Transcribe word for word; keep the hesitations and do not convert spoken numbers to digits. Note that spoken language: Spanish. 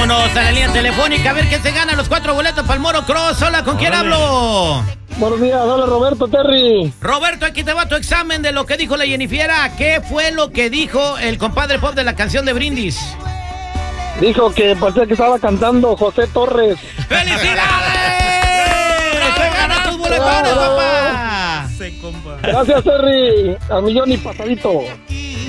Vámonos a la línea telefónica a ver qué se gana los cuatro boletos para el Moro Cross. Hola, ¿con quién hablo? Buenos días, hola Roberto, Terry. Roberto, aquí te va tu examen de lo que dijo la Jennifiera. ¿Qué fue lo que dijo el compadre Pop de la canción de Brindis? Dijo que parecía que estaba cantando José Torres. ¡Felicidades! ¡Se ganó tus boletones, papá! Gracias, Terry. Al millón y pasadito.